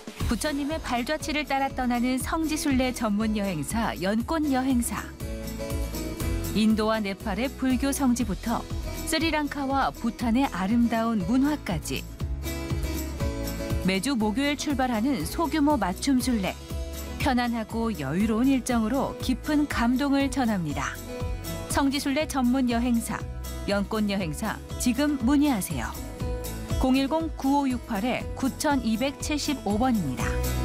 부처님의 발자취를 따라 떠나는 성지순례 전문 여행사 연꽃 여행사. 인도와 네팔의 불교 성지부터 스리랑카와 부탄의 아름다운 문화까지. 매주 목요일 출발하는 소규모 맞춤 순례. 편안하고 여유로운 일정으로 깊은 감동을 전합니다. 성지순례 전문 여행사 연꽃 여행사 지금 문의하세요. 010-9568-9275번입니다.